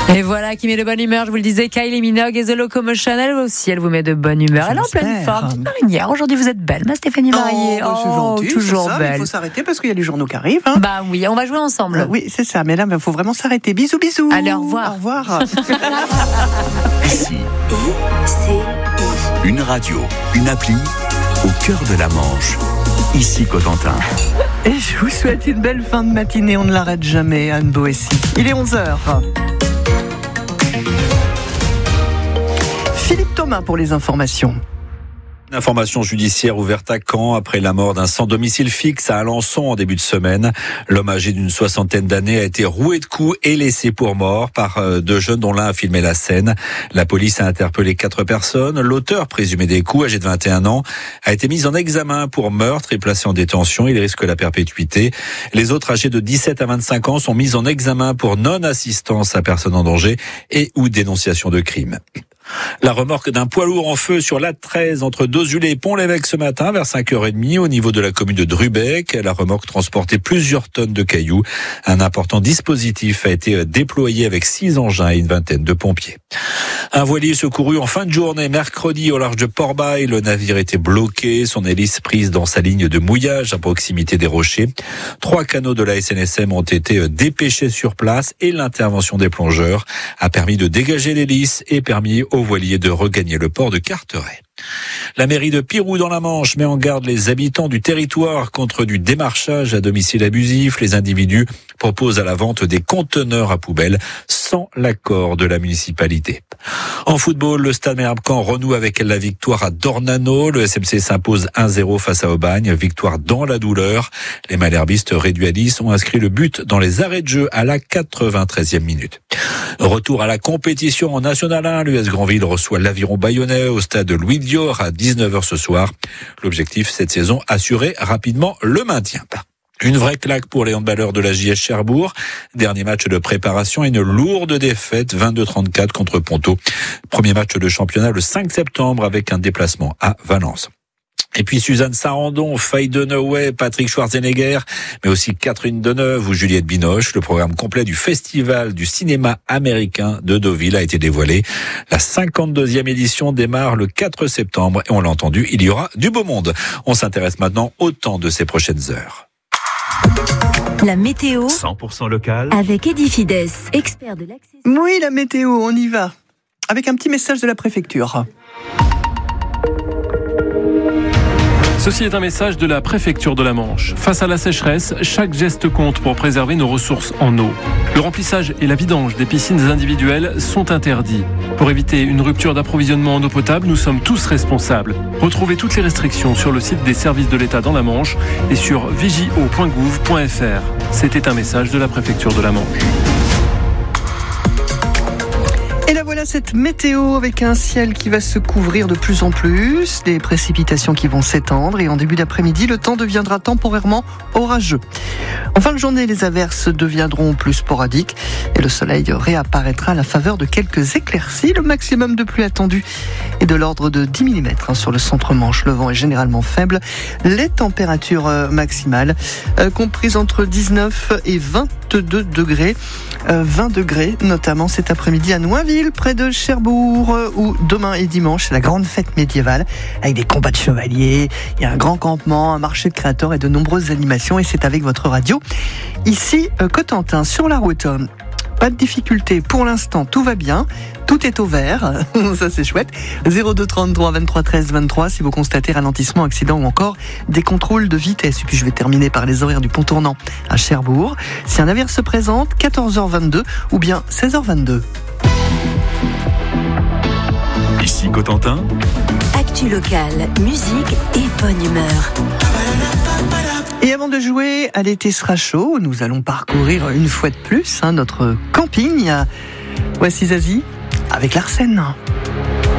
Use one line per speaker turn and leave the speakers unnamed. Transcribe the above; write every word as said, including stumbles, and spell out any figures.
Et voilà qui met de bonne humeur, je vous le disais, Kylie Minogue et The Locomotion, elle aussi, elle vous met de bonne humeur. Elle est en pleine forme, petite marinière. Aujourd'hui, vous êtes belle, ma Stéphanie Marié.
Oh, c'est
oh
gentil,
toujours
ça,
belle.
Il faut s'arrêter parce qu'il y a les journaux qui arrivent. Hein.
Bah oui, on va jouer ensemble.
Euh, oui, c'est ça, mais là, il faut vraiment s'arrêter. Bisous, bisous.
Allez, au revoir.
Au revoir.
Ici, une radio, une appli au cœur de la Manche. Ici Cotentin.
Et je vous souhaite une belle fin de matinée. On ne l'arrête jamais, Anne Boissy. Il est onze heures. Philippe Thomas pour les informations.
Une information judiciaire ouverte à Caen après la mort d'un sans domicile fixe à Alençon en début de semaine. L'homme âgé d'une soixantaine d'années a été roué de coups et laissé pour mort par deux jeunes dont l'un a filmé la scène. La police a interpellé quatre personnes. L'auteur présumé des coups, âgé de vingt et un ans, a été mis en examen pour meurtre et placé en détention. Il risque la perpétuité. Les autres âgés de dix-sept à vingt-cinq ans sont mis en examen pour non-assistance à personne en danger et ou dénonciation de crime. La remorque d'un poids lourd en feu sur l'A treize entre Dozulé et Pont-l'Évêque ce matin vers cinq heures trente au niveau de la commune de Drubeck. La remorque transportait plusieurs tonnes de cailloux. Un important dispositif a été déployé avec six engins et une vingtaine de pompiers. Un voilier secouru en fin de journée mercredi au large de Port-Bail. Le navire était bloqué, son hélice prise dans sa ligne de mouillage à proximité des rochers. Trois canots de la S N S M ont été dépêchés sur place et l'intervention des plongeurs a permis de dégager l'hélice et permis au voilier de regagner le port de Carteret. La mairie de Pirou dans la Manche met en garde les habitants du territoire contre du démarchage à domicile abusif. Les individus proposent à la vente des conteneurs à poubelles sans l'accord de la municipalité. En football, le Stade Malherbe-Caen renoue avec la victoire à Dornano. Le S M C s'impose un zéro face à Aubagne. Victoire dans la douleur. Les Malherbistes réduits à dix ont inscrit le but dans les arrêts de jeu à la quatre-vingt-treizième minute. Retour à la compétition en National un. L'U S Granville reçoit l'Aviron Bayonnais au stade Louis Dior à dix-neuf heures ce soir. L'objectif cette saison, assurer rapidement le maintien. Une vraie claque pour les handballeurs de la J S Cherbourg. Dernier match de préparation et une lourde défaite, vingt-deux à trente-quatre contre Ponto. Premier match de championnat le cinq septembre avec un déplacement à Valence. Et puis Suzanne Sarandon, Faye Dunaway, Patrick Schwarzenegger, mais aussi Catherine Deneuve ou Juliette Binoche. Le programme complet du Festival du cinéma américain de Deauville a été dévoilé. La cinquante-deuxième édition démarre le quatre septembre et on l'a entendu, il y aura du beau monde. On s'intéresse maintenant au temps de ces prochaines heures.
La météo
cent pour cent local
avec Edifides, expert de l'accès.
Oui, la météo, on y va. Avec un petit message de la préfecture.
Ceci est un message de la préfecture de la Manche. Face à la sécheresse, chaque geste compte pour préserver nos ressources en eau. Le remplissage et la vidange des piscines individuelles sont interdits. Pour éviter une rupture d'approvisionnement en eau potable, nous sommes tous responsables. Retrouvez toutes les restrictions sur le site des services de l'État dans la Manche et sur vigio point gouv point fr. C'était un message de la préfecture de la Manche.
Et là voilà cette météo avec un ciel qui va se couvrir de plus en plus, des précipitations qui vont s'étendre et en début d'après-midi, le temps deviendra temporairement orageux. En fin de journée, les averses deviendront plus sporadiques et le soleil réapparaîtra à la faveur de quelques éclaircies. Le maximum de pluie attendu est de l'ordre de dix millimètres sur le centre-Manche. Le vent est généralement faible. Les températures maximales euh, comprises entre dix-neuf et vingt-deux degrés. Euh, vingt degrés notamment cet après-midi à Noinville, près de Cherbourg, euh, où demain et dimanche, c'est la grande fête médiévale, avec des combats de chevaliers, il y a un grand campement, un marché de créateurs et de nombreuses animations, et c'est avec votre radio. Ici, euh, Cotentin, sur la route. Pas de difficulté pour l'instant, tout va bien, tout est au vert, ça c'est chouette. zéro deux trente-trois vingt-trois treize vingt-trois si vous constatez ralentissement, accident ou encore des contrôles de vitesse. Et puis je vais terminer par les horaires du pont tournant à Cherbourg. Si un navire se présente, quatorze heures vingt-deux ou bien seize heures vingt-deux.
Ici Cotentin.
Actu locale, musique et bonne humeur.
Et avant de jouer à l'été sera chaud, nous allons parcourir une fois de plus hein, notre camping. Voici Zazie avec l'Arsène.